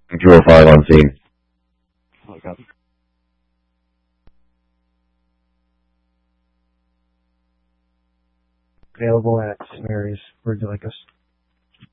205 on scene. Oh, God. Available at Mary's. Where'd you like us?